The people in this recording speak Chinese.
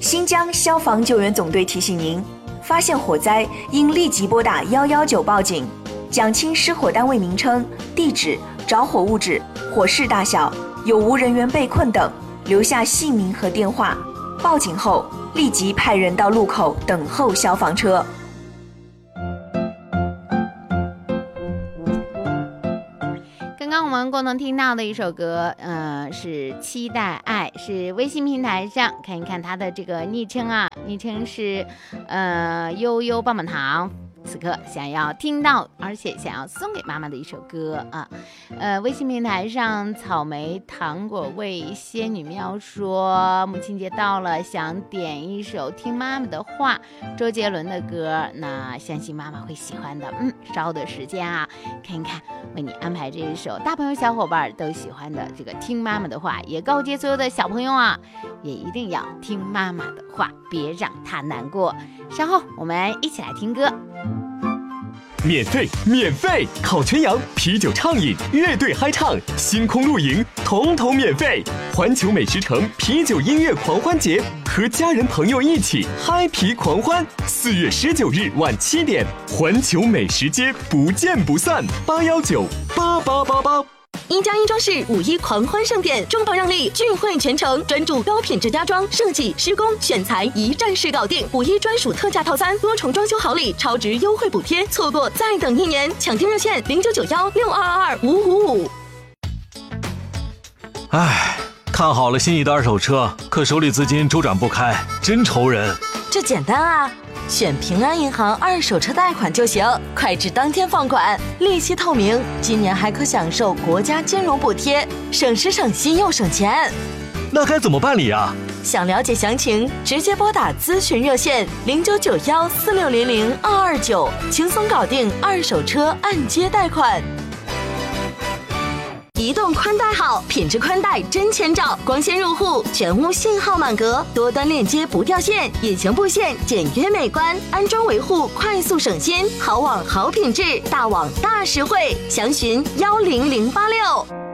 新疆消防救援总队提醒您：发现火灾应立即拨打119报警，讲清失火单位名称、地址、着火物质、火势大小、有无人员被困等，留下姓名和电话。报警后立即派人到路口等候消防车。 刚刚我们共同听到的一首歌，是《期待爱》，是微信平台上看一看他的这个昵称啊，昵称是悠悠棒棒糖。此刻想要听到，而且想要送给妈妈的一首歌啊，微信平台上草莓糖果味仙女喵说，母亲节到了，想点一首听妈妈的话，周杰伦的歌，那相信妈妈会喜欢的。稍后的时间啊，看一看为你安排这一首大朋友小伙伴都喜欢的这个听妈妈的话，也告诫所有的小朋友啊，也一定要听妈妈的话，别让她难过。稍后我们一起来听歌。 免费！烤全羊、啤酒畅饮、乐队嗨唱、星空露营，统统免费！环球美食城啤酒音乐狂欢节，和家人朋友一起嗨皮狂欢。4月19日晚7点，环球美食街不见不散！8198888。 一加一装饰5·1狂欢盛典，重磅让利，聚会全程，专注高品质家装设计、施工、选材，一站式搞定。5·1专属特价套餐，多重装修好礼，超值优惠补贴，错过再等1年。抢订热线0991622555。 看好了心仪的二手车，可手里资金周转不开，真愁人。 这简单啊，选平安银行二手车贷款就行，快至当天放款，利息透明，今年还可享受国家金融补贴，省时省心又省钱。 那该怎么办理啊？ 想了解详情，直接拨打咨询热线099146002229，轻松搞定二手车按揭贷款。移动宽带好，品质宽带真千兆，光纤入户，全屋信号满格，多端链接不掉线，隐形布线简约美观，安装维护快速省心，好网好品质，大网大实惠，详询10086。